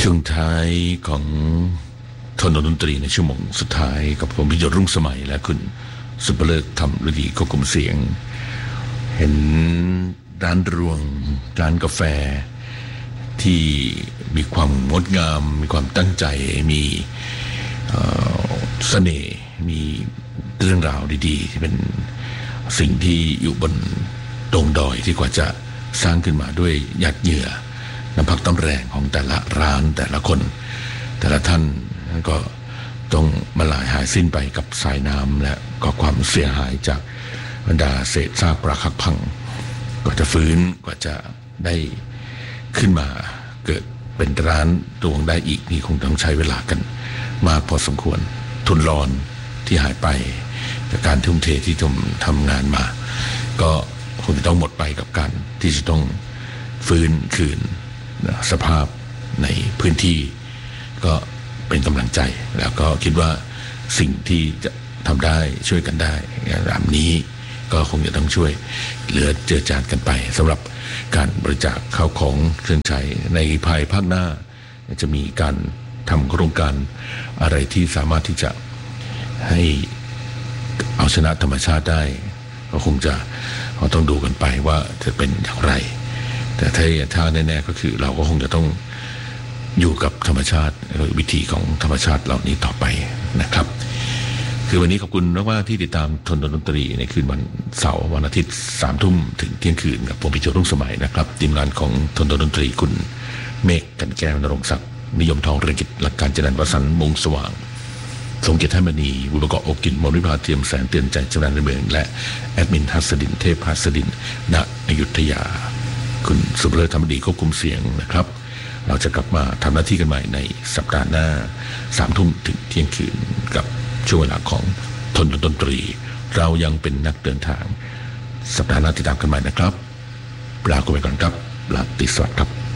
ช่วงท้ายของทนดนตรีในชั่วโมงสุดท้ายกับผมพิจารรุ่งสมัยและคุณสุภเลิศธรรมฤดีควบคุมเสียงเห็นร้านรวงร้านกาแฟที่มีความงดงามมีความตั้งใจมีเสน่ห์มีเรื่องราวดีๆที่เป็นสิ่งที่อยู่บนตรงดอยที่กว่าจะสร้างขึ้นมาด้วยหยาดเหงื่อน้ำพักน้ำแรงของแต่ละร้านแต่ละคนแต่ละท่านก็ต้องมาลายหายสิ้นไปกับสายน้ำและก็ความเสียหายจากบรรดาเศษซากปรักหักพังกว่าจะฟื้นกว่าจะได้ขึ้นมาเกิดเป็นร้านรวงได้อีกนี่คงต้องใช้เวลากันมากพอสมควรทุนรอนที่หายไปจากการทุ่มเทที่ทำงานมาก็คงจะต้องหมดไปกับการที่จะต้องฟื้นคืนสภาพในพื้นที่ก็เป็นกำลังใจแล้วก็คิดว่าสิ่งที่จะทำได้ช่วยกันได้แบบนี้ก็คงจะต้องช่วยเหลือเจือจานกันไปสำหรับการบริจาคข้าวของเครื่องใช้ในภายภาคหน้าจะมีการทำโครงการอะไรที่สามารถที่จะให้เอาชนะธรรมชาติได้ก็คงจะต้องดูกันไปว่าจะเป็นอย่างไรแต่ถ้าแน่ๆก็คือเราก็คงจะต้องอยู่กับธรรมชาติวิธีของธรรมชาติเหล่านี้ต่อไปนะครับคือวันนี้ขอบคุณมากๆที่ติดตามทนดนตรีในคืนวันเสาร์วันอาทิตย์ 3 ทุ่มถึงเที่ยงคืนกับผมพิจิตรรุ่งสมัยนะครับทีมงานของทนดนตรีคุณเมฆกันแก้วนรงศักดิ์นิยมทองเรืองกิจหลักการเจริญวสันต์มงสว่างสงเกียรติให้มณีบุรกะอกกินมริภาเทียมแสนเตือนใจจำรันในเมืองและแอดมินฮัสดินเทพฮัสดินณอยุธยาคุณสุภเลิศธรรมดีควบคุมเสียงนะครับเราจะกลับมาทำหน้าที่กันใหม่ในสัปดาห์หน้า 3 ทุ่มถึงเที่ยงคืนกับช่วงเวลาของทนดนตรีเรายังเป็นนักเดินทางสัปดาห์หน้าติดตามกันใหม่นะครับลาไปก่อนครับลาติสวัสดิ์ครับ